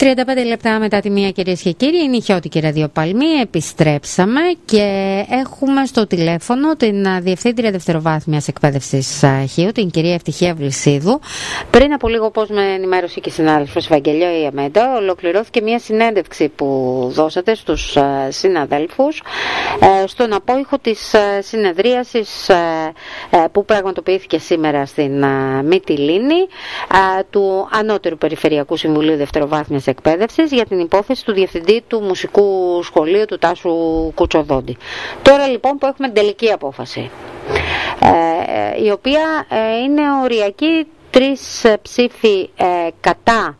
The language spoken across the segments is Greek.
35 λεπτά μετά τη μία, κυρίες και κύριοι, είναι η Χιώτικη Ραδιοπαλμή. Επιστρέψαμε και έχουμε στο τηλέφωνο την Διευθύντρια Δευτεροβάθμιας Εκπαίδευσης Χίου, την κυρία Ευτυχία Βλυσίδου. Πριν από λίγο, όπως με ενημέρωσε και η συνάδελφος Ευαγγελία Ιαμέντα, ολοκληρώθηκε μια συνέντευξη που δώσατε στους συναδέλφους στον απόϊχο της συνεδρίασης που πραγματοποιήθηκε σήμερα στην Μυτιλήνη του Ανώτερου Περιφερειακού Συμβουλίου Δευτεροβάθμιας Εκπαίδευσης για την υπόθεση του Διευθυντή του Μουσικού Σχολείου του Τάσου Κουτσοδόντη. Τώρα λοιπόν που έχουμε την τελική απόφαση, η οποία είναι οριακή, 3 ψήφοι κατά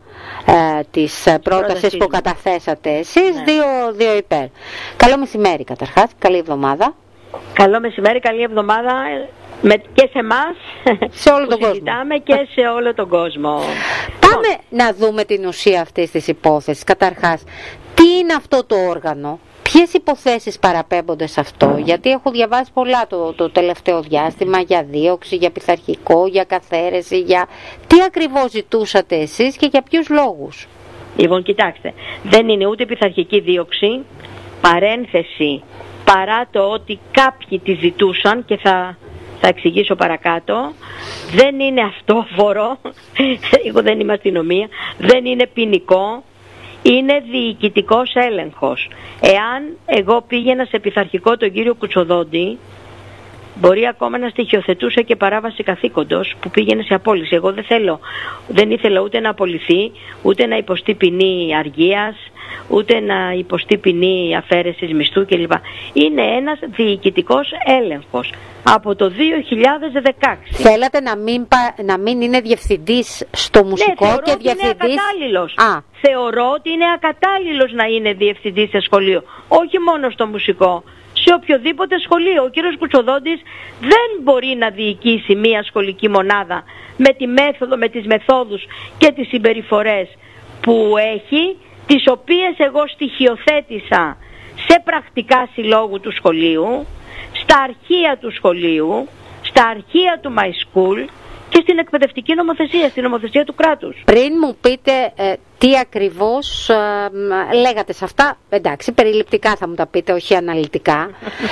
της πρότασης που καταθέσατε εσείς, 2 υπέρ. Καλό μεσημέρι καταρχάς, καλή εβδομάδα. Καλό μεσημέρι, καλή εβδομάδα και σε εμάς, σε όλο τον κόσμο. Και σε όλο τον κόσμο. Πάμε να δούμε την ουσία αυτής της υπόθεσης. Καταρχάς, τι είναι αυτό το όργανο, ποιες υποθέσεις παραπέμπονται σε αυτό, γιατί έχω διαβάσει πολλά το τελευταίο διάστημα για δίωξη, για πειθαρχικό, για καθαίρεση, για τι ακριβώς ζητούσατε εσείς και για ποιους λόγους. Λοιπόν, κοιτάξτε, δεν είναι ούτε πειθαρχική δίωξη, παρένθεση, παρά το ότι κάποιοι τη ζητούσαν και θα εξηγήσω παρακάτω. Δεν είναι αυτόφορο, εγώ δεν είμαι αστυνομία, δεν είναι ποινικό, είναι διοικητικός έλεγχος. Εάν εγώ πήγαινα σε πειθαρχικό τον κύριο Κουτσοδόντη, μπορεί ακόμα να στοιχειοθετούσε και παράβαση καθήκοντος που πήγαινε σε απόλυση. Εγώ δεν ήθελα ούτε να απολυθεί, ούτε να υποστεί ποινή αργίας, ούτε να υποστεί ποινή αφαίρεσης μισθού κλπ. Είναι ένας διοικητικός έλεγχος από το 2016. Θέλατε να μην είναι διευθυντής στο μουσικό, ναι, και διευθυντής... Είναι ακατάλληλος. Θεωρώ ότι είναι ακατάλληλος να είναι διευθυντής σε σχολείο, όχι μόνο στο μουσικό. Σε οποιοδήποτε σχολείο. Ο κύριος Κουτσοδόντης δεν μπορεί να διοικήσει μία σχολική μονάδα με τη μέθοδο, με τις μεθόδους και τις συμπεριφορές που έχει, τις οποίες εγώ στοιχειοθέτησα σε πρακτικά συλλόγου του σχολείου, στα αρχεία του σχολείου, στα αρχεία του My School και στην εκπαιδευτική νομοθεσία, στην νομοθεσία του κράτους. Πριν μου πείτε τι ακριβώς λέγατε σε αυτά, εντάξει, περιληπτικά θα μου τα πείτε, όχι αναλυτικά.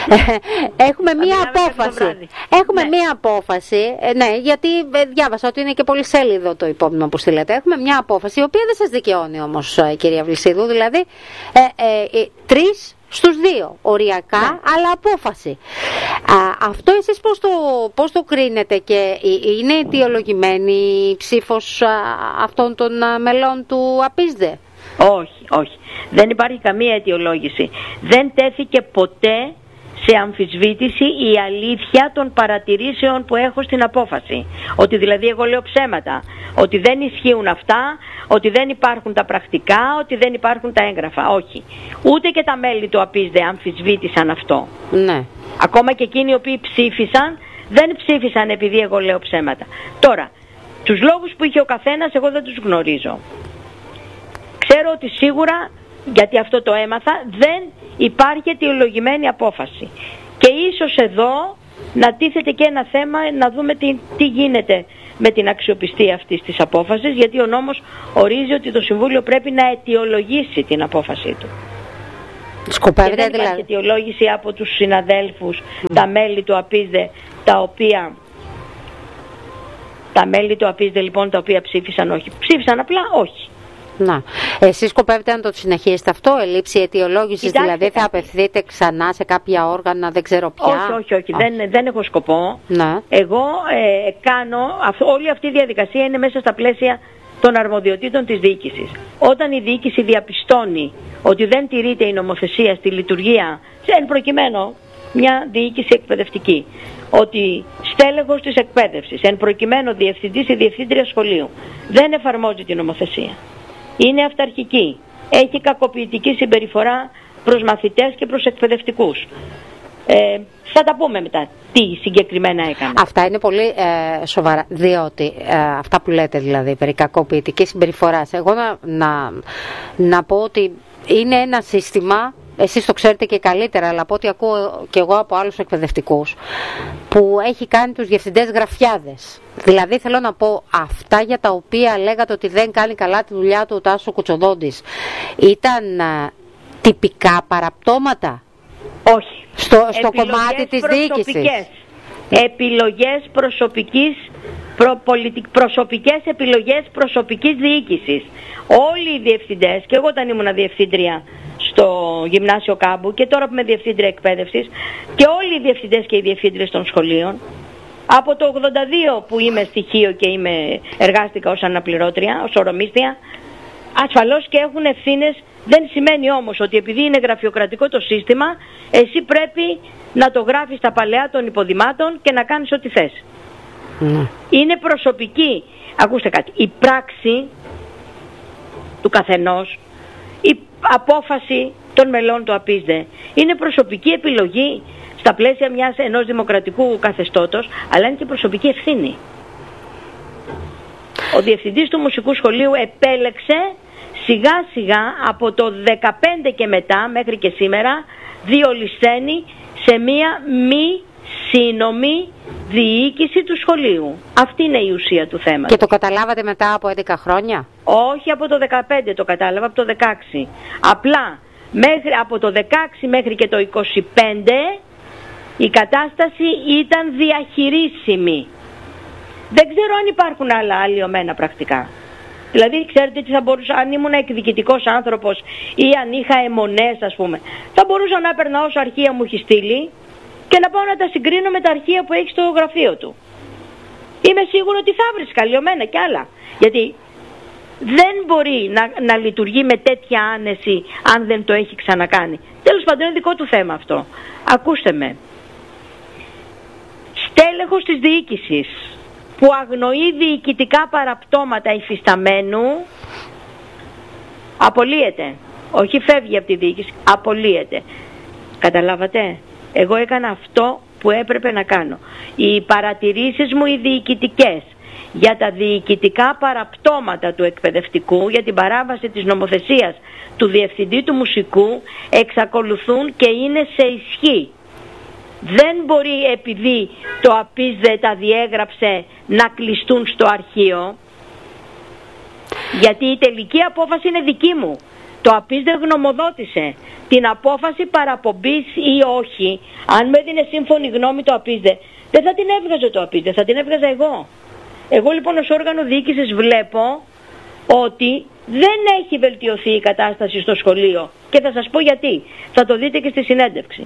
Έχουμε μία απόφαση. Έχουμε μία απόφαση, ναι, γιατί διάβασα ότι είναι και πολυσέλιδο το υπόμνημα που στείλετε. Έχουμε μία απόφαση, η οποία δεν σας δικαιώνει όμως, κυρία Βλυσίδου, δηλαδή 3 στους 2, οριακά, ναι, αλλά απόφαση. Αυτό εσείς πώς το κρίνετε και είναι αιτιολογημένη η ψήφος αυτών των μελών του ΑΠΙΣΔΕ? Όχι. Δεν υπάρχει καμία αιτιολόγηση. Δεν τέθηκε ποτέ σε αμφισβήτηση η αλήθεια των παρατηρήσεων που έχω στην απόφαση. Ότι δηλαδή εγώ λέω ψέματα, ότι δεν ισχύουν αυτά, ότι δεν υπάρχουν τα πρακτικά, ότι δεν υπάρχουν τα έγγραφα. Όχι. Ούτε και τα μέλη του ΑΠΙΣΔΕ αμφισβήτησαν αυτό. Ναι. Ακόμα και εκείνοι οι οποίοι ψήφισαν, δεν ψήφισαν επειδή εγώ λέω ψέματα. Τώρα, τους λόγους που είχε ο καθένας εγώ δεν τους γνωρίζω. Ξέρω ότι σίγουρα, γιατί αυτό το έμαθα, δεν υπάρχει αιτιολογημένη απόφαση. Και ίσως εδώ να τίθεται και ένα θέμα, να δούμε τι γίνεται με την αξιοπιστία αυτής της απόφασης, γιατί ο νόμος ορίζει ότι το Συμβούλιο πρέπει να αιτιολογήσει την απόφασή του. Σκοπεύετε, και δεν υπάρχει αιτιολόγηση από τους συναδέλφους, τα μέλη του ΑΠΙΣΔΕ, τα μέλη του ΑΠΙΣΔΕ λοιπόν τα οποία ψήφισαν όχι. Ψήφισαν απλά όχι. Να. Εσείς σκοπεύετε να το συνεχίσετε αυτό, ελλείψη αιτιολόγησης, δηλαδή θα απευθείτε ξανά σε κάποια όργανα, δεν ξέρω ποια? Όχι. Δεν έχω σκοπό. Να. Εγώ όλη αυτή η διαδικασία είναι μέσα στα πλαίσια των αρμοδιοτήτων της διοίκησης. Όταν η διοίκηση διαπιστώνει ότι δεν τηρείται η νομοθεσία στη λειτουργία, εν προκειμένου μια διοίκηση εκπαιδευτική, ότι στέλεχος της εκπαίδευσης, εν προκειμένου διευθυντής ή διευθύντρια σχολείου, δεν εφαρμόζει την νομοθεσία, είναι αυταρχική, έχει κακοποιητική συμπεριφορά προς μαθητές και προς εκπαιδευτικούς, θα τα πούμε μετά τι συγκεκριμένα έκανε. Αυτά είναι πολύ σοβαρά, διότι αυτά που λέτε δηλαδή περί κακοποιητικής συμπεριφοράς, εγώ να πω ότι είναι ένα σύστημα εσείς το ξέρετε και καλύτερα, αλλά από ό,τι ακούω και εγώ από άλλους εκπαιδευτικούς, που έχει κάνει τους διευθυντές γραφιάδες. Δηλαδή θέλω να πω, αυτά για τα οποία λέγατε ότι δεν κάνει καλά τη δουλειά του ο Τάσος Κουτσοδόντης, ήταν τυπικά παραπτώματα? Όχι. Στο κομμάτι της διοίκησης. Επιλογές προσωπικές επιλογές προσωπικής διοίκησης. Όλοι οι διευθυντές, και εγώ όταν ήμουν διευθύντρια στο Γυμνάσιο Κάμπου και τώρα που είμαι διευθύντρια εκπαίδευσης, και όλοι οι διευθυντές και οι διευθύντριες των σχολείων, από το 82 που είμαι στοιχείο και εργάστηκα ως αναπληρώτρια, ως ορομίστρια, ασφαλώς και έχουν ευθύνες. Δεν σημαίνει όμως ότι επειδή είναι γραφειοκρατικό το σύστημα, εσύ πρέπει να το γράφεις στα παλαιά των υποδημάτων και να κάνεις ό,τι θες. Είναι προσωπική, ακούστε κάτι, η πράξη του καθενός, η απόφαση των μελών του ΑΠΙΣΔΕ είναι προσωπική επιλογή στα πλαίσια ενός δημοκρατικού καθεστώτος, αλλά είναι και προσωπική ευθύνη. Ο διευθυντής του μουσικού σχολείου επέλεξε σιγά σιγά από το 15 και μετά μέχρι και σήμερα διολυσθένει σε μία μη σύνομη διοίκηση του σχολείου. Αυτή είναι η ουσία του θέματος. Και το καταλάβατε μετά από 11 χρόνια? Όχι, από το 15 το κατάλαβα, από το 16. Απλά από το 16 μέχρι και το 25 η κατάσταση ήταν διαχειρίσιμη. Δεν ξέρω αν υπάρχουν άλλα αλλοιωμένα πρακτικά. Δηλαδή, ξέρετε τι θα μπορούσα, αν ήμουν εκδικητικός άνθρωπος ή αν είχα αιμονές, ας πούμε, θα μπορούσα να έπαιρνα όσο αρχεία μου έχει στείλει και να πάω να τα συγκρίνω με τα αρχεία που έχει στο γραφείο του. Είμαι σίγουρο ότι θα βρεις αλλοιωμένα κι άλλα. Γιατί δεν μπορεί να λειτουργεί με τέτοια άνεση αν δεν το έχει ξανακάνει. Τέλος πάντων, είναι δικό του θέμα αυτό. Ακούστε με. Στέλεχος της διοίκησης που αγνοεί διοικητικά παραπτώματα υφισταμένου, απολύεται. Όχι φεύγει από τη διοίκηση, απολύεται. Καταλάβατε? Εγώ έκανα αυτό που έπρεπε να κάνω. Οι παρατηρήσεις μου οι διοικητικές για τα διοικητικά παραπτώματα του εκπαιδευτικού, για την παράβαση της νομοθεσίας του διευθυντή του μουσικού, εξακολουθούν και είναι σε ισχύ. Δεν μπορεί επειδή το ΑΠΙΣΔΕ τα διέγραψε να κλειστούν στο αρχείο, γιατί η τελική απόφαση είναι δική μου. Το ΑΠΙΣΔΕ γνωμοδότησε την απόφαση παραπομπής ή όχι. Αν με έδινε σύμφωνη γνώμη το ΑΠΙΣΔΕ, δεν θα την έβγαζε το ΑΠΙΣΔΕ, θα την έβγαζα εγώ. Εγώ λοιπόν ως όργανο διοίκησης βλέπω ότι δεν έχει βελτιωθεί η κατάσταση στο σχολείο και θα σας πω γιατί. Θα το δείτε και στη συνέντευξη.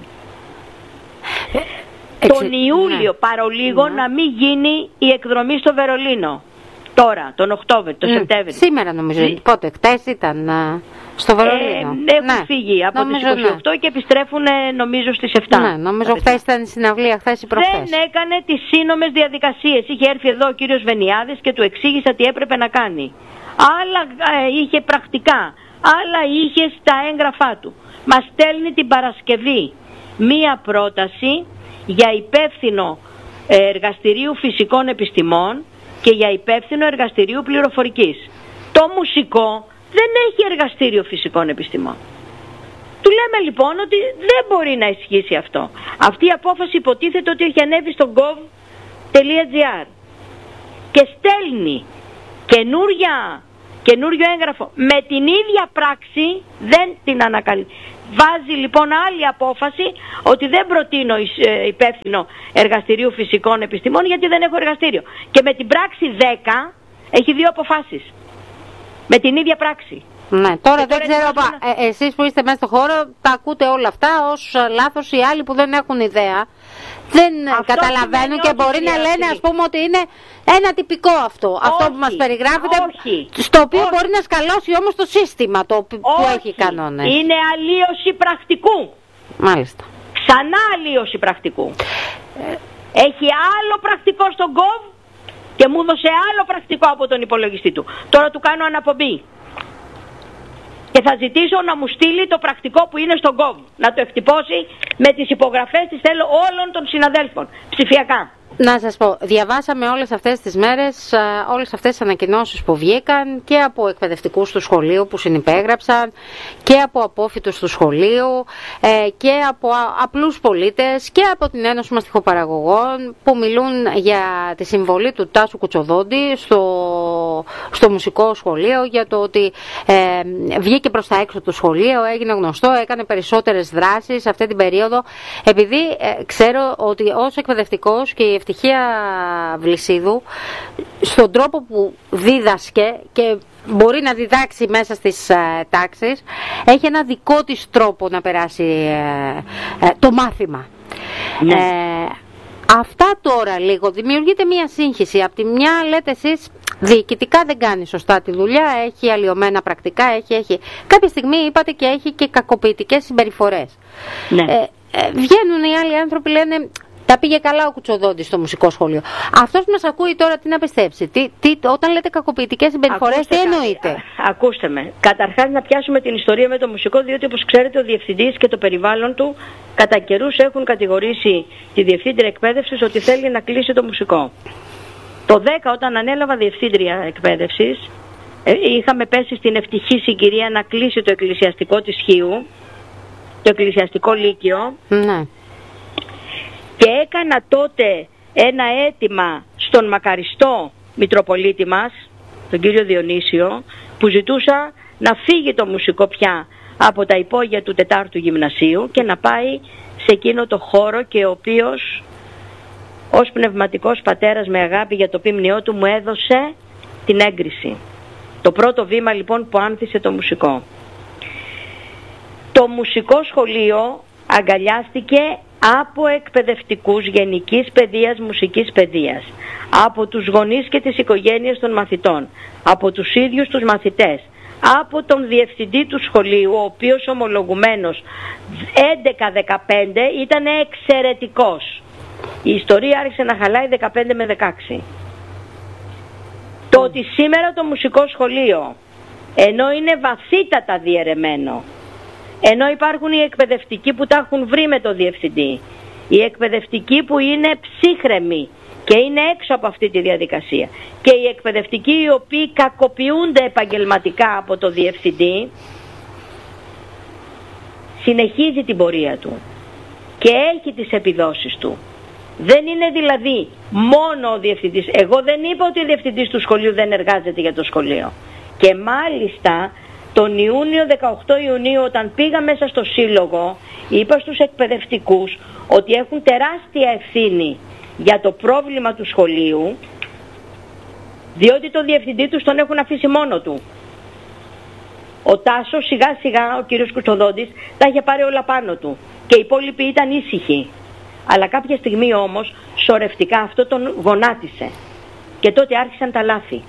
Τον Ιούλιο παρολίγο να μην γίνει η εκδρομή στο Βερολίνο. Τώρα, τον Οκτώβριο, τον Σεπτέμβριο. Σήμερα νομίζω. Πότε, χτες ήταν στο Βερολίνο. Έχουν φύγει από τις 28 και επιστρέφουν νομίζω στις 7. Ναι, νομίζω χθες ήταν η συναυλία, χθες ή προχθές. Δεν έκανε τις σύνομες διαδικασίες. Είχε έρθει εδώ ο κύριος Βενιάδης και του εξήγησα τι έπρεπε να κάνει. Άλλα είχε πρακτικά, άλλα είχε στα έγγραφά του. Μας στέλνει την Παρασκευή μία πρόταση για υπεύθυνο εργαστηρίου φυσικών επιστημών και για υπεύθυνο εργαστηρίου πληροφορικής. Το μουσικό δεν έχει εργαστήριο φυσικών επιστημών. Του λέμε λοιπόν ότι δεν μπορεί να ισχύσει αυτό. Αυτή η απόφαση υποτίθεται ότι έχει ανέβει στο gov.gr και στέλνει καινούριο έγγραφο με την ίδια πράξη, δεν την ανακαλύπτει. Βάζει λοιπόν άλλη απόφαση ότι δεν προτείνω υπεύθυνο εργαστηρίου φυσικών επιστημών γιατί δεν έχω εργαστήριο. Και με την πράξη 10 έχει δύο αποφάσεις. Με την ίδια πράξη. Ναι, τώρα δεν ξέρω, εσείς που είστε μέσα στο χώρο τα ακούτε όλα αυτά ως λάθος, οι άλλοι που δεν έχουν ιδέα δεν αυτό καταλαβαίνουν και μπορεί να λένε ας πούμε ότι είναι ένα τυπικό αυτό που μας περιγράφεται, στο οποίο μπορεί να σκαλώσει όμως το σύστημα που έχει κανόνες. Είναι αλλίωση πρακτικού. Μάλιστα. Ξανά αλλίωση πρακτικού. Έχει άλλο πρακτικό στον gov και μου έδωσε άλλο πρακτικό από τον υπολογιστή του. Τώρα του κάνω αναπομπή. Και θα ζητήσω να μου στείλει το πρακτικό που είναι στον gov. Να το εκτυπώσει με τις υπογραφές της θέλω όλων των συναδέλφων. Ψηφιακά. Να σας πω, διαβάσαμε όλες αυτές τις μέρες, όλες αυτές τις ανακοινώσεις που βγήκαν και από εκπαιδευτικούς του σχολείου που συνυπέγραψαν και από απόφοιτους του σχολείου και από απλούς πολίτες και από την Ένωση Μαστιχοπαραγωγών που μιλούν για τη συμβολή του Τάσου Κουτσοδόντη στο μουσικό σχολείο, για το ότι βγήκε προς τα έξω του σχολείου, έγινε γνωστό, έκανε περισσότερες δράσεις αυτή την περίοδο, επειδή ξέρω ότι ως εκπαιδευτικός και η Ευτυχία Βλυσίδου στον τρόπο που δίδασκε και μπορεί να διδάξει μέσα στις τάξεις, έχει ένα δικό της τρόπο να περάσει το μάθημα. Ναι. Αυτά τώρα λίγο δημιουργείται μια σύγχυση. Απ' τη μια λέτε εσείς διοικητικά δεν κάνει σωστά τη δουλειά, έχει αλλοιωμένα πρακτικά, έχει. Κάποια στιγμή είπατε και έχει και κακοποιητικές συμπεριφορές. Ναι. Βγαίνουν οι άλλοι άνθρωποι, λένε τα πήγε καλά ο Κουτσοδόντης στο μουσικό σχολείο. Αυτός που μας ακούει τώρα τι να πιστέψει? Όταν λέτε κακοποιητικές συμπεριφορές, τι εννοείτε? Ακούστε με. Καταρχάς να πιάσουμε την ιστορία με το μουσικό, διότι όπως ξέρετε ο διευθυντής και το περιβάλλον του κατά καιρούς έχουν κατηγορήσει τη διευθύντρια εκπαίδευσης ότι θέλει να κλείσει το μουσικό. Το 10 όταν ανέλαβα διευθύντρια εκπαίδευσης, είχαμε πέσει στην ευτυχή συγκυρία να κλείσει το εκκλησιαστικό της Χίου, το εκκλησιαστικό λύκειο. Ναι. Και έκανα τότε ένα αίτημα στον μακαριστό Μητροπολίτη μας, τον κύριο Διονύσιο, που ζητούσα να φύγει το μουσικό πια από τα υπόγεια του 4ου Γυμνασίου και να πάει σε εκείνο το χώρο, και ο οποίος ως πνευματικός πατέρας με αγάπη για το ποιμνιό του μου έδωσε την έγκριση. Το πρώτο βήμα λοιπόν που άνθησε το μουσικό. Το μουσικό σχολείο αγκαλιάστηκε από εκπαιδευτικούς γενικής παιδείας, μουσικής παιδείας, από τους γονείς και τις οικογένειες των μαθητών, από τους ίδιους τους μαθητές, από τον διευθυντή του σχολείου, ο οποίος ομολογουμένος 11-15 ήταν εξαιρετικός. Η ιστορία άρχισε να χαλάει 15 με 16. Το ότι σήμερα το μουσικό σχολείο, ενώ είναι βαθύτατα διαιρεμένο, ενώ υπάρχουν οι εκπαιδευτικοί που τα έχουν βρει με το διευθυντή, οι εκπαιδευτικοί που είναι ψύχρεμοι και είναι έξω από αυτή τη διαδικασία, και οι εκπαιδευτικοί οι οποίοι κακοποιούνται επαγγελματικά από το διευθυντή, συνεχίζει την πορεία του και έχει τις επιδόσεις του. Δεν είναι δηλαδή μόνο ο διευθυντής. Εγώ δεν είπα ότι ο διευθυντής του σχολείου δεν εργάζεται για το σχολείο. Και μάλιστα τον Ιούνιο, 18 Ιουνίου, όταν πήγα μέσα στο σύλλογο, είπα στους εκπαιδευτικούς ότι έχουν τεράστια ευθύνη για το πρόβλημα του σχολείου, διότι το διευθυντή τους τον έχουν αφήσει μόνο του. Ο Τάσος σιγά σιγά, ο κύριος Κουτσοδόντης, τα είχε πάρει όλα πάνω του και οι υπόλοιποι ήταν ήσυχοι. Αλλά κάποια στιγμή όμως σωρευτικά αυτό τον γονάτισε και τότε άρχισαν τα λάθη.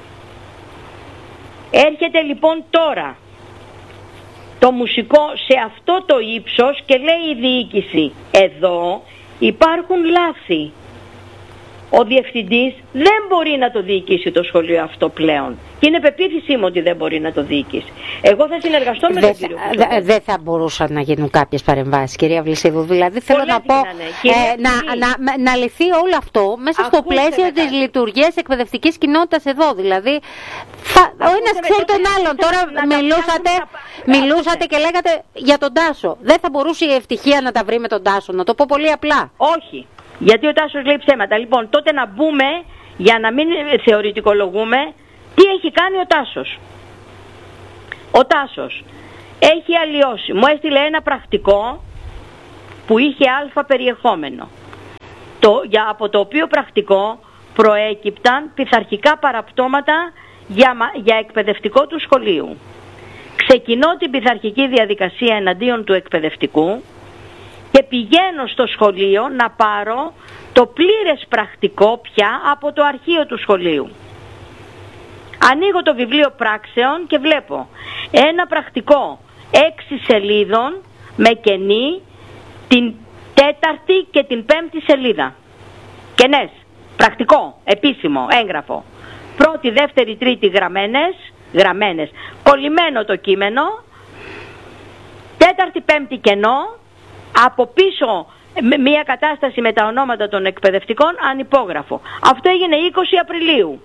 Έρχεται λοιπόν τώρα το μουσικό σε αυτό το ύψος και λέει η διοίκηση, εδώ υπάρχουν λάθη. Ο διευθυντής δεν μπορεί να το διοικήσει το σχολείο αυτό πλέον. Και είναι πεποίθησή μου ότι δεν μπορεί να το διοικήσει. Εγώ θα συνεργαστώ με τον κύριο Κουτσοδόντη. Δεν θα μπορούσαν να γίνουν κάποιες παρεμβάσεις, κυρία Βλυσίδου. Δηλαδή θέλω να πω να λυθεί όλο αυτό μέσα στο πλαίσιο της λειτουργίας εκπαιδευτικής κοινότητας εδώ. Δηλαδή ο ένας ξέρει τον άλλον. Τώρα μιλούσατε και λέγατε για τον Τάσο. Δεν θα μπορούσε η Ευτυχία να τα βρει με τον Τάσο? Να το πω πολύ απλά. Όχι. Γιατί ο Τάσος λέει ψέματα. Λοιπόν, τότε να μπούμε, για να μην θεωρητικολογούμε, τι έχει κάνει ο Τάσος. Ο Τάσος έχει αλλοιώσει. Μου έστειλε ένα πρακτικό που είχε αλφα περιεχόμενο. Από το οποίο πρακτικό προέκυπταν πειθαρχικά παραπτώματα για εκπαιδευτικό του σχολείου. Ξεκινώ την πειθαρχική διαδικασία εναντίον του εκπαιδευτικού και πηγαίνω στο σχολείο να πάρω το πλήρες πρακτικό πια από το αρχείο του σχολείου. Ανοίγω το βιβλίο πράξεων και βλέπω ένα πρακτικό 6 σελίδων με κενή, την 4η και την 5η σελίδα. Κενές, πρακτικό, επίσημο, έγγραφο. 1η, 2η, 3η γραμμένες, κολλημένο το κείμενο, 4η, 5η κενό, από πίσω μία κατάσταση με τα ονόματα των εκπαιδευτικών ανυπόγραφο. Αυτό έγινε 20 Απριλίου.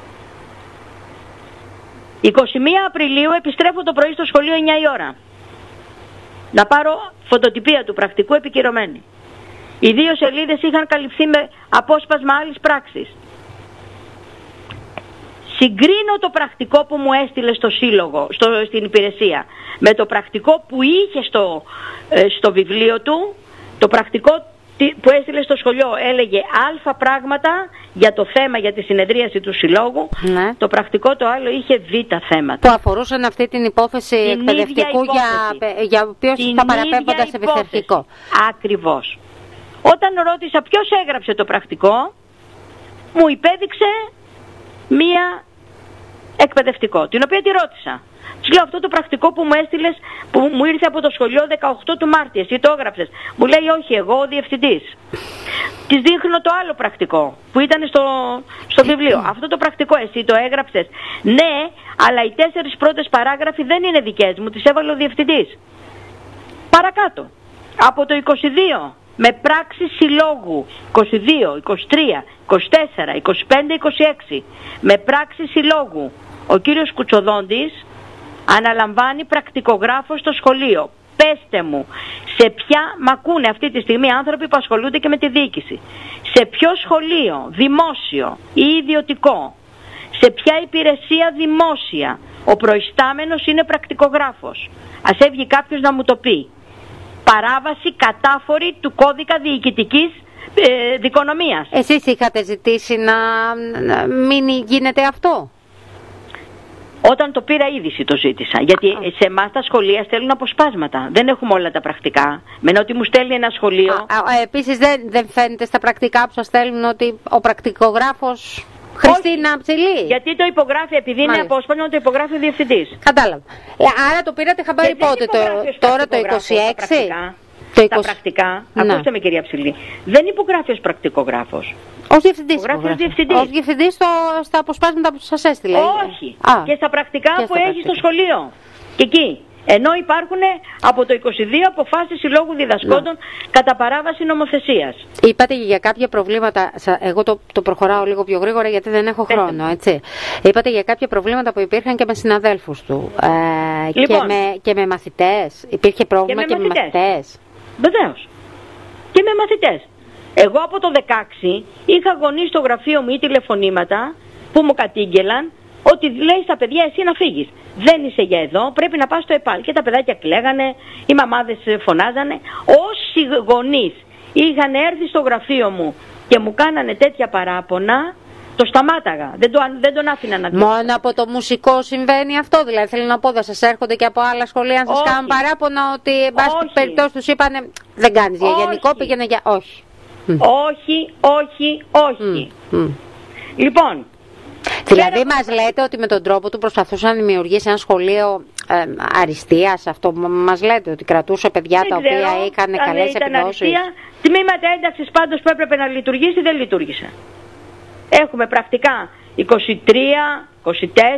21 Απριλίου επιστρέφω το πρωί στο σχολείο 9 η ώρα. Να πάρω φωτοτυπία του πρακτικού επικυρωμένη. Οι 2 σελίδες είχαν καλυφθεί με απόσπασμα άλλης πράξης. Συγκρίνω το πρακτικό που μου έστειλε στο σύλλογο, στην υπηρεσία, με το πρακτικό που είχε στο βιβλίο του. Το πρακτικό που έστειλε στο σχολείο έλεγε αλφα πράγματα για το θέμα, για τη συνεδρίαση του συλλόγου. Ναι. Το πρακτικό το άλλο είχε β θέματα. Που αφορούσαν αυτή την υπόθεση εκπαιδευτικού για οποίος θα παραπέμπονταν σε πειθαρχικό. Ακριβώς. Όταν ρώτησα ποιος έγραψε το πρακτικό, μου υπέδειξε μία εκπαιδευτικό, την οποία τη ρώτησα. Της λέω, αυτό το πρακτικό που μου έστειλες, που μου ήρθε από το σχολείο 18 του Μάρτη, εσύ το έγραψες? Μου λέει, όχι, εγώ ο διευθυντής. Της δείχνω το άλλο πρακτικό που ήταν στο βιβλίο. Αυτό το πρακτικό εσύ το έγραψες? Ναι, αλλά οι 4 πρώτες παράγραφοι δεν είναι δικές μου, τις έβαλε ο διευθυντής. Παρακάτω, από το 22 με πράξη συλλόγου 22, 23, 24, 25, 26 με πράξη συλλόγου ο κύριος Κουτσοδόντης αναλαμβάνει πρακτικογράφο στο σχολείο. Πέστε μου, σε ποια μ' ακούνε αυτή τη στιγμή άνθρωποι που ασχολούνται και με τη διοίκηση, σε ποιο σχολείο, δημόσιο ή ιδιωτικό, σε ποια υπηρεσία δημόσια ο προϊστάμενος είναι πρακτικογράφος? Ας έβγει κάποιος να μου το πει. Παράβαση κατάφορη του κώδικα διοικητικής δικονομίας. Εσείς είχατε ζητήσει να μην γίνεται αυτό? Όταν το πήρα είδηση το ζήτησα, γιατί σε εμάς τα σχολεία στέλνουν αποσπάσματα. Δεν έχουμε όλα τα πρακτικά. Με ότι μου στέλνει ένα σχολείο. Επίσης δεν φαίνεται στα πρακτικά που σας στέλνουν ότι ο πρακτικογράφος Χριστίνα Ψηλή. Γιατί το υπογράφει, επειδή είναι απόσπασμα, το υπογράφει ο διευθυντής. Κατάλαβα. Άρα το πήρατε χαμπάρι πότε? Τώρα το 26? Τα πρακτικά, ακούστε με κυρία Ψηλή, δεν υπογράφει ως πρακτικογράφος. Ως διευθυντής. Ως διευθυντής στα αποσπάσματα που σας έστειλε. Όχι. Και στα πρακτικά που έχει στο σχολείο. Και εκεί. Ενώ υπάρχουν από το 22 αποφάσεις συλλόγου διδασκόντων κατά παράβαση νομοθεσίας. Είπατε για κάποια προβλήματα, εγώ το προχωράω λίγο πιο γρήγορα γιατί δεν έχω χρόνο, έτσι. Είπατε για κάποια προβλήματα που υπήρχαν και με συναδέλφους του. Λοιπόν, και με μαθητές. Υπήρχε πρόβλημα και με μαθητές. Βεβαίως. Και με μαθητές. Εγώ από το 16 είχα γονείς στο γραφείο μου ή τηλεφωνήματα που μου κατήγγελαν ότι λέει στα παιδιά, εσύ να φύγεις. Δεν είσαι για εδώ, πρέπει να πας στο ΕΠΑΛ. Και τα παιδάκια κλαίγανε, οι μαμάδες φωνάζανε. Όσοι γονείς είχαν έρθει στο γραφείο μου και μου κάνανε τέτοια παράπονα, το σταμάταγα. Δεν τον άφηνα να πει. Μόνο από το μουσικό συμβαίνει αυτό? Δηλαδή θέλω να πω, δεν σας έρχονται και από άλλα σχολεία να σας κάνουν παράπονα ότι εν πάση περιπτώσει τους είπανε δεν κάνεις για γενικό, πήγαινε για... Όχι. Όχι. Λοιπόν, δηλαδή μας λέτε ότι με τον τρόπο του προσπαθούσε να δημιουργήσει ένα σχολείο αριστείας? Αυτό μας λέτε, ότι κρατούσε παιδιά τα οποία είχαν καλές επιδόσεις? Τμήματα ένταξης πάντως που έπρεπε να λειτουργήσει δεν λειτουργήσε. Έχουμε πρακτικά 23, 24, 25,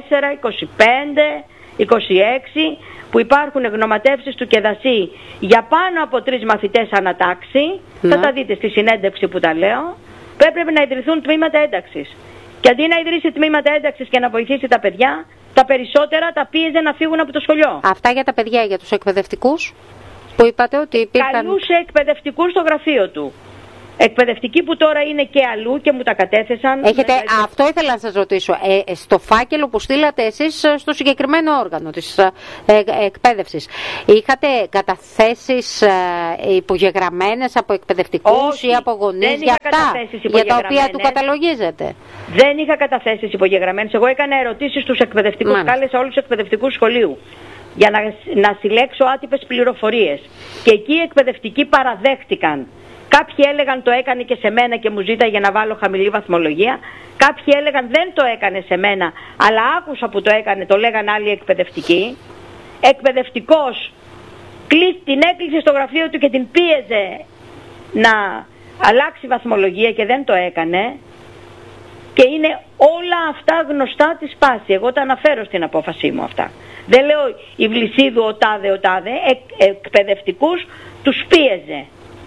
26 που υπάρχουν γνωματεύσεις του ΚΕΔΑΣΥ για πάνω από 3 μαθητές ανατάξη. Θα τα δείτε στη συνέντευξη που τα λέω. Που έπρεπε να ιδρυθούν τμήματα ένταξης. Και αντί να ιδρύσει τμήματα ένταξης και να βοηθήσει τα παιδιά, τα περισσότερα τα πίεζε να φύγουν από το σχολείο. Αυτά για τα παιδιά, για τους εκπαιδευτικούς που είπατε ότι υπήρχαν... Καλούσε εκπαιδευτικούς στο γραφείο του. Εκπαιδευτικοί που τώρα είναι και αλλού και μου τα κατέθεσαν. Αυτό ήθελα να σας ρωτήσω. Στο φάκελο που στείλατε εσείς στο συγκεκριμένο όργανο της εκπαίδευσης, είχατε καταθέσεις υπογεγραμμένες από εκπαιδευτικούς ή από γονείς για αυτά, για τα οποία του καταλογίζετε? Δεν είχα καταθέσεις υπογεγραμμένες. Εγώ έκανα ερωτήσεις στους εκπαιδευτικούς. Κάλεσα όλους τους εκπαιδευτικούς σχολείου για να συλλέξω άτυπες πληροφορίες. Και εκεί οι εκπαιδευτικοί παραδέχτηκαν. Κάποιοι έλεγαν το έκανε και σε μένα και μου ζήταγε να βάλω χαμηλή βαθμολογία. Κάποιοι έλεγαν δεν το έκανε σε μένα, αλλά άκουσα που το έκανε, το λέγαν άλλοι εκπαιδευτικοί. Εκπαιδευτικός την έκλεισε στο γραφείο του και την πίεζε να αλλάξει βαθμολογία και δεν το έκανε. Και είναι όλα αυτά γνωστά της πάση. Εγώ τα αναφέρω στην απόφασή μου αυτά. Δεν λέω η Βλησίδου ο τάδε. Εκπαιδευτικούς τους πίεζε.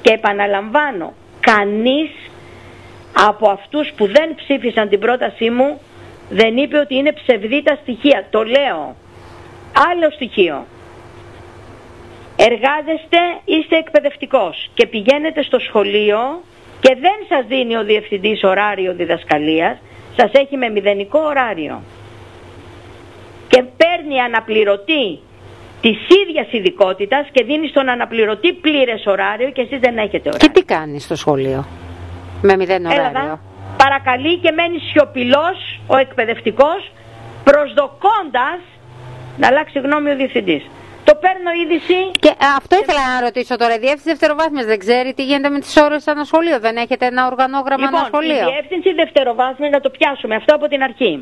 Και επαναλαμβάνω, κανείς από αυτούς που δεν ψήφισαν την πρότασή μου δεν είπε ότι είναι ψευδή τα στοιχεία. Το λέω. Άλλο στοιχείο. Εργάζεστε, είστε εκπαιδευτικός και πηγαίνετε στο σχολείο και δεν σας δίνει ο διευθυντής ωράριο διδασκαλίας, σας έχει με μηδενικό ωράριο. Και παίρνει αναπληρωτή της ίδιας ειδικότητας και δίνει στον αναπληρωτή πλήρες ωράριο και εσείς δεν έχετε ωράριο. Και τι κάνει στο σχολείο με μηδέν ωράριο? Παρακαλεί και μένει σιωπηλός ο εκπαιδευτικός, προσδοκώντας να αλλάξει γνώμη ο διευθυντής. Το παίρνω είδηση. Και αυτό ήθελα να ρωτήσω τώρα. Η διεύθυνση δευτεροβάθμιας δεν ξέρει τι γίνεται με τις ώρες ανασχολείο? Δεν έχετε ένα οργανόγραμμα ανασχολείο? Λοιπόν, η διεύθυνση δευτεροβάθμιας, να το πιάσουμε αυτό από την αρχή.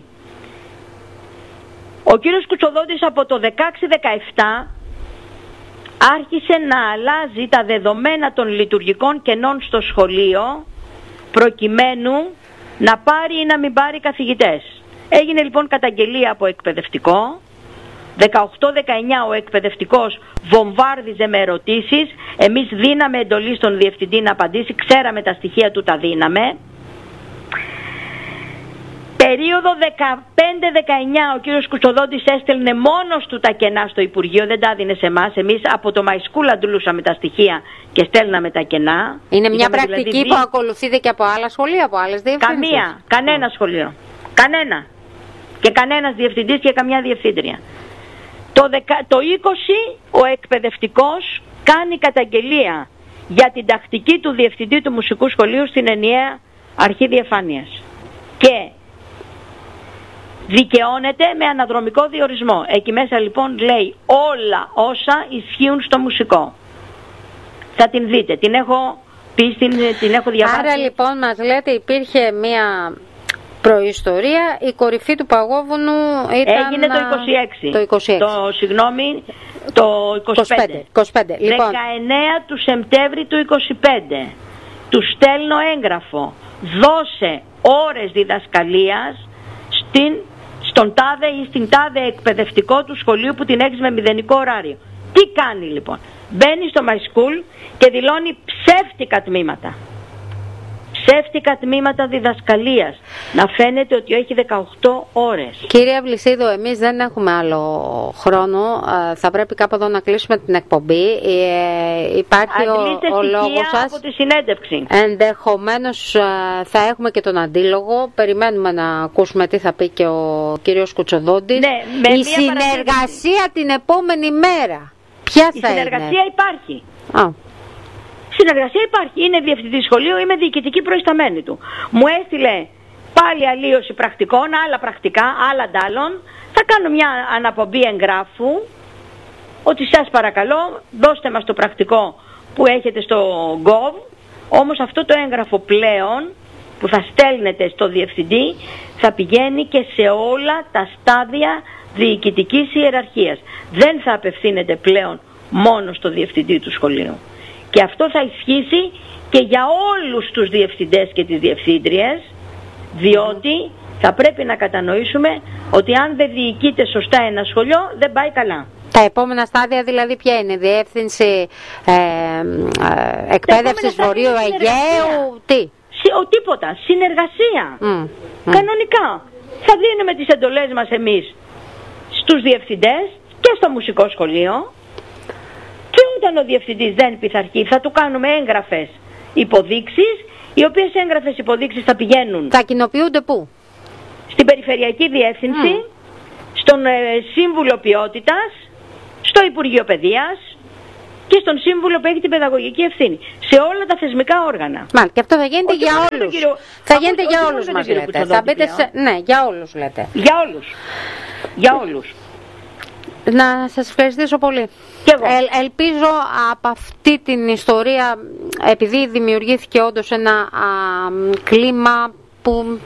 Ο κύριος Κουτσοδότης από το 16-17 άρχισε να αλλάζει τα δεδομένα των λειτουργικών κενών στο σχολείο προκειμένου να πάρει ή να μην πάρει καθηγητές. Έγινε λοιπόν καταγγελία από εκπαιδευτικό. 18-19 ο εκπαιδευτικός βομβάρδιζε με ερωτήσεις. Εμείς δίναμε εντολή στον διευθυντή να απαντήσει. Ξέραμε τα στοιχεία του, τα δίναμε. Περίοδο 15-19 ο κύριος Κουτσοδότης έστελνε μόνος του τα κενά στο Υπουργείο, δεν τα δίνε σε εμάς. Εμείς από το MySchool αντλούσαμε τα στοιχεία και στέλναμε τα κενά. Είναι μια πρακτική δηλαδή που ακολουθείται και από άλλα σχολεία, από άλλες διευθύνσεις? Κανένα σχολείο. Κανένα. Και κανένας διευθυντής και καμιά διευθύντρια. Το 20 ο εκπαιδευτικός κάνει καταγγελία για την τακτική του διευθυντή του μουσικού σχολείου στην ενιαία αρχή διαφάνειας. Και δικαιώνεται με αναδρομικό διορισμό. Εκεί μέσα λοιπόν λέει όλα όσα ισχύουν στο μουσικό. Θα την δείτε, την έχω πει, την έχω διαβάσει. Άρα λοιπόν μας λέτε υπήρχε μια προϊστορία, η κορυφή του παγόβουνου ήταν... Έγινε το 26. Το 25. Λοιπόν. 19 του Σεπτέμβρη του 25. Του στέλνω έγγραφο. Δώσε ώρες διδασκαλίας στον τάδε ή στην τάδε εκπαιδευτικό του σχολείου που την έχεις με μηδενικό ωράριο. Τι κάνει λοιπόν? Μπαίνει στο MySchool και δηλώνει ψεύτικα τμήματα. Ψεύτικα τμήματα διδασκαλίας. Να φαίνεται ότι έχει 18 ώρες. Κύριε Βλυσίδου, εμείς δεν έχουμε άλλο χρόνο. Θα πρέπει κάπου εδώ να κλείσουμε την εκπομπή. Υπάρχει ο λόγος σας. Από τη συνέντευξη. Ενδεχομένως θα έχουμε και τον αντίλογο. Περιμένουμε να ακούσουμε τι θα πει και ο κύριος Κουτσοδότης. Ναι, η συνεργασία την επόμενη μέρα. Ποια θα είναι? Η συνεργασία υπάρχει. Συνεργασία υπάρχει. Είναι διευθυντή σχολείου, είμαι διοικητική προϊσταμένη του. Μου έστειλε πάλι αλλίωση πρακτικών, άλλα πρακτικά, άλλα ντάλλον. Θα κάνω μια αναπομπή εγγράφου ότι σας παρακαλώ δώστε μας το πρακτικό που έχετε στο Gov. Όμως αυτό το έγγραφο πλέον που θα στέλνετε στο διευθυντή θα πηγαίνει και σε όλα τα στάδια διοικητικής ιεραρχίας. Δεν θα απευθύνεται πλέον μόνο στο διευθυντή του σχολείου. Και αυτό θα ισχύσει και για όλους τους διευθυντές και τις διευθύντριες, διότι θα πρέπει να κατανοήσουμε ότι αν δεν διοικείται σωστά ένα σχολείο δεν πάει καλά. Τα επόμενα στάδια δηλαδή ποια είναι? Διεύθυνση εκπαίδευσης Βορείου Αιγαίου, τι? Τίποτα, συνεργασία. Κανονικά. Θα δίνουμε τις εντολές μας εμείς στους διευθυντές και στο μουσικό σχολείο. Και όταν ο διευθυντής δεν πειθαρχεί θα του κάνουμε έγγραφες υποδείξεις, οι οποίες έγγραφες υποδείξεις θα πηγαίνουν. Θα κοινοποιούνται πού? Στην Περιφερειακή Διεύθυνση, στον Σύμβουλο Ποιότητας, στο Υπουργείο Παιδείας και στον Σύμβουλο που έχει την παιδαγωγική ευθύνη. Σε όλα τα θεσμικά όργανα. Μάλιστα, και αυτό θα γίνεται για όλους. Θα γίνεται για όλους μας λέτε. Θα μπείτε ναι, για όλους λέτε. Για όλους. Για όλους. Να σας ευχαριστήσω πολύ. Ελπίζω από αυτή την ιστορία, επειδή δημιουργήθηκε όντως ένα κλίμα που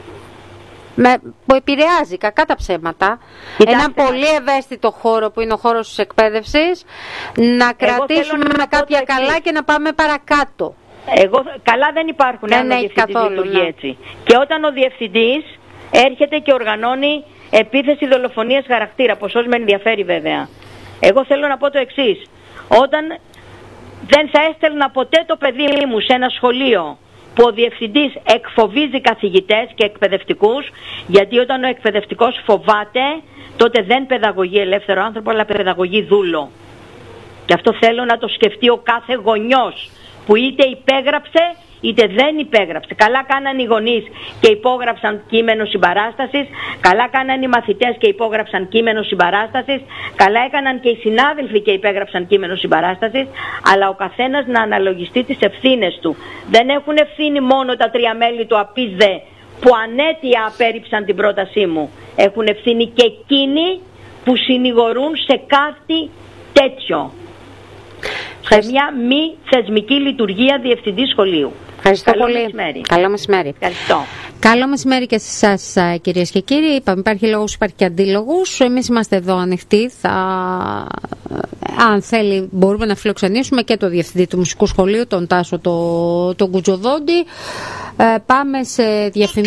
επηρεάζει κακά τα ψέματα, ένα πολύ ευαίσθητο χώρο που είναι ο χώρος της εκπαίδευσης, να κρατήσουμε με κάποια καλά και να πάμε παρακάτω. Καλά δεν υπάρχουν αν ο διευθυντής λειτουργεί έτσι. Και όταν ο διευθυντής έρχεται και οργανώνει επίθεση δολοφονίας χαρακτήρα, ποσός με ενδιαφέρει βέβαια. Εγώ θέλω να πω το εξής. Όταν δεν θα έστελνα ποτέ το παιδί μου σε ένα σχολείο που ο διευθυντής εκφοβίζει καθηγητές και εκπαιδευτικούς, γιατί όταν ο εκπαιδευτικός φοβάται, τότε δεν παιδαγωγεί ελεύθερο άνθρωπο, αλλά παιδαγωγεί δούλο. Και αυτό θέλω να το σκεφτεί ο κάθε γονιός, που είτε υπέγραψε είτε δεν υπέγραψε. Καλά κάναν οι γονείς και υπόγραψαν κείμενο συμπαράστασης, καλά κάναν οι μαθητές και υπόγραψαν κείμενο συμπαράστασης, καλά έκαναν και οι συνάδελφοι και υπέγραψαν κείμενο συμπαράστασης, αλλά ο καθένας να αναλογιστεί τις ευθύνες του. Δεν έχουν ευθύνη μόνο τα 3 μέλη του ΑΠΙΣΔΕ που ανέτεια απέρριψαν την πρότασή μου. Έχουν ευθύνη και εκείνοι που συνηγορούν σε κάτι τέτοιο. Σε μια μη θεσμική λειτουργία διευθυντή σχολείου. Ευχαριστώ πολύ. Μεσημέρι. Καλό μεσημέρι. Ευχαριστώ. Καλό μεσημέρι και σε εσάς, κυρίες και κύριοι. Είπαμε, υπάρχει λόγος, υπάρχει και αντίλογος. Εμείς είμαστε εδώ ανοιχτοί. Αν θέλει, μπορούμε να φιλοξενήσουμε και το διευθυντή του Μουσικού Σχολείου, τον Τάσο τον Κουτζοδόντη. Πάμε σε διαφημίσεις.